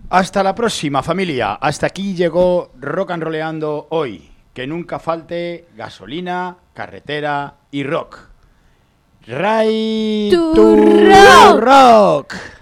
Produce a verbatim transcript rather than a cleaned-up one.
Hasta la próxima, familia. Hasta aquí llegó Rock and Rolleando hoy. Que nunca falte gasolina, carretera y rock. Right To to rock. rock.